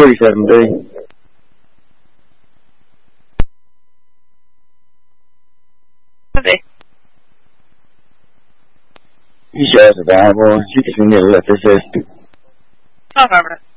47B. Okay. You guys available? You can send me a letter, sis. Affirmative.